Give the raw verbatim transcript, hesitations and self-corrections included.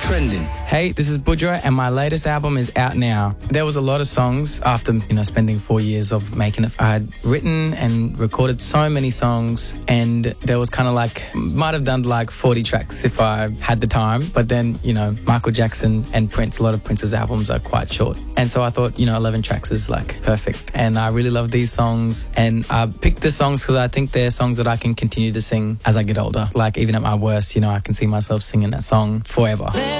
trending? Hey, this is Budra and my latest album is out now. There was a lot of songs after, you know, spending four years of making it. I had written and recorded so many songs and there was kind of like, might have done like forty tracks if I had the time. But then, you know, Michael Jackson and Prince, a lot of Prince's albums are quite short. And so I thought, you know, eleven tracks is like perfect. And I really love these songs. And I picked the songs because I think they're songs that I can continue to sing as I get older. Like even at my worst, you know, I can see myself singing that song forever.